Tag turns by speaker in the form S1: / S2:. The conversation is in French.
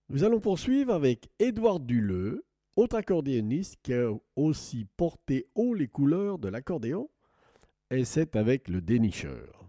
S1: Nous allons poursuivre avec Édouard Duleux, autre accordéoniste qui a aussi porté haut les couleurs de l'accordéon, et c'est avec le dénicheur.